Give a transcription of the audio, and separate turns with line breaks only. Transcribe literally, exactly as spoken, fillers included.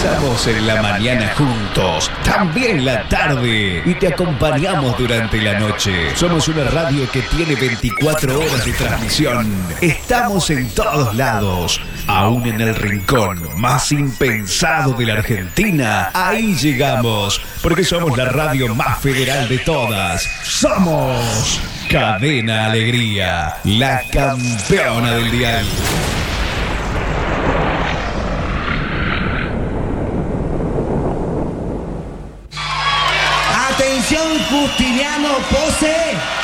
Empezamos en la mañana juntos, también la tarde, y te acompañamos durante la noche. Somos una radio que tiene veinticuatro horas de transmisión. Estamos en todos lados, aún en el rincón más impensado de la Argentina. Ahí llegamos, porque somos la radio más federal de todas. Somos Cadena Alegría, la campeona del dial.
Atención, Justiniano Pose.